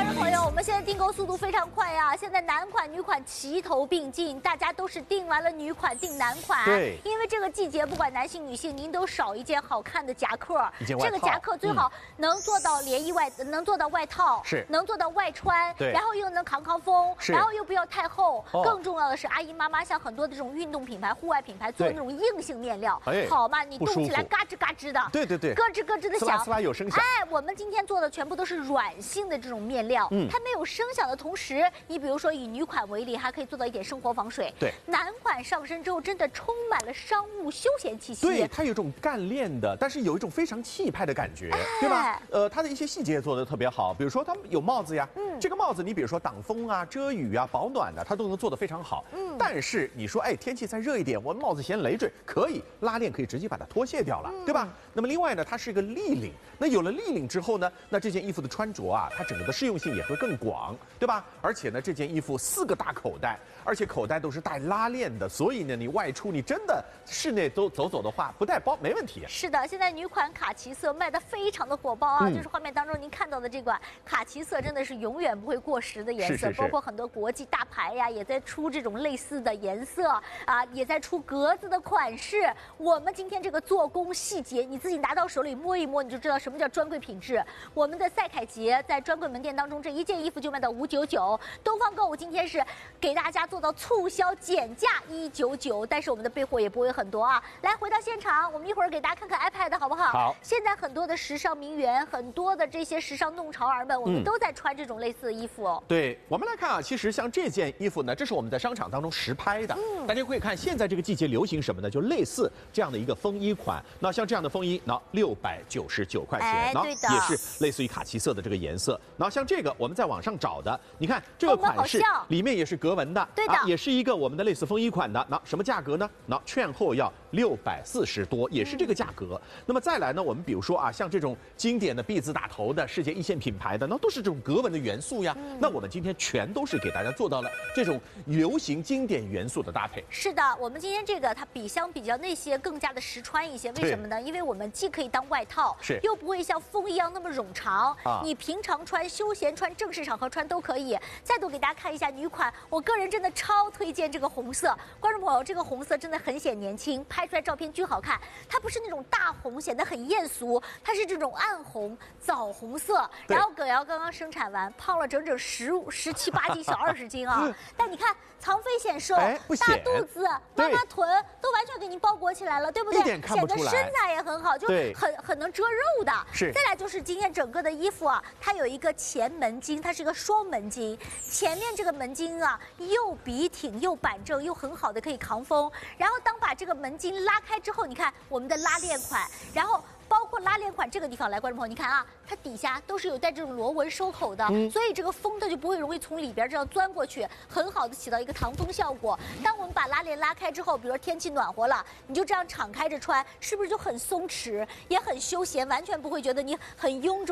观众朋友，我们现在订购速度非常快呀！现在男款、女款齐头并进，大家都是订完了女款订男款。 对， 因为这个季节，不管男性女性，您都少一件好看的夹克。这个夹克最好能做到连衣外，能做到外套， 是能做到外穿， 对， 然后又能扛风，然后又不要太厚。更重要的是，阿姨妈妈像很多的这种运动品牌、户外品牌做那种硬性面料，好嘛，你动起来嘎吱嘎吱的， 对对对， 咯吱咯吱的响， 呲啦有声响。 哎，我们今天做的全部都是软性的这种面料，它没有声响的同时，你比如说以女款为例，还可以做到一点生活防水。 对， 男款上身之后，真的充满了商务休闲气息。 对，它有一种干练的，但是有一种非常气派的感觉，对吧？它的一些细节做得特别好，比如说它有帽子呀，这个帽子你比如说挡风啊、遮雨啊、保暖的，它都能做得非常好。但是你说，哎，天气再热一点，我帽子嫌累赘，可以拉链可以直接把它脱卸掉了，对吧？那么另外呢，它是一个立领，那有了立领之后呢，那这件衣服的穿着啊，它整个的适用性也会更广，对吧？而且呢，这件衣服4个大口袋，而且口袋都是带拉链的，所以呢，你外出你真的室内都走的话，不带包没问题。 是的，现在女款卡其色卖得非常的火爆啊，就是画面当中您看到的这款卡其色，真的是永远不会过时的颜色，包括很多国际大牌呀，也在出这种类似的颜色啊，也在出格子的款式。我们今天这个做工细节，你自己拿到手里摸一摸，你就知道什么叫专柜品质。我们的赛凯杰在专柜门店当中，这一件衣服就卖到599，东方购物今天是给大家做到促销减价199，但是我们的备货也不会很多啊。来，回到现场，我们一会儿给大家看看 iPad 好不好？ 好。 现在很多的时尚名媛，很多的这些时尚弄潮儿们，我们都在穿这种类似的衣服哦。 对，我们来看啊，其实像这件衣服呢，这是我们在商场当中实拍的。大家可以看，现在这个季节流行什么呢？就类似这样的一个风衣款。那像这样的风衣，那699块钱，那也是类似于卡其色的这个颜色。然后像这个我们在网上找的，你看这个款式里面也是格纹的， 对的， 也是一个我们的类似风衣款的。那什么价格呢？那券后要640多，也是这个价格。那么再来呢，我们比如说啊，像这种经典的 B 字打头的世界一线品牌的，那都是这种格纹的元素呀。那我们今天全都是给大家做到了这种流行经典元素的搭配。 是的，我们今天这个它相比较那些更加的实穿一些，为什么呢？因为我们既可以当外套，又不会像风一样那么冗长，你平常穿、休闲穿、正式场合穿都可以。再度给大家看一下女款，我个人真的超推荐这个红色，观众朋友，这个红色真的很显年轻，拍出来照片巨好看。它不是那种大红显得很艳俗，它是这种暗红、枣红色。然后葛瑶刚刚生产完，胖了整整17、18斤，小20斤啊！但你看藏飞显瘦，大肚子、妈妈臀都完全给您包裹起来了，对不对？显得身材也很好，就很能遮肉的。再来就是今天整个的衣服啊，它有一个前门襟，它是一个双门襟，前面这个门襟啊又笔挺又板正又很好的可以扛风。然后当把这个门襟拉开之后，你看我们的拉链款，然后包括拉链款这个地方来，观众朋友，你看啊，它底下都是有带这种螺纹收口的，所以这个风它就不会容易从里边这样钻过去，很好的起到一个挡风效果。当我们把拉链拉开之后，比如说天气暖和了，你就这样敞开着穿，是不是就很松弛，也很休闲，完全不会觉得你很臃肿。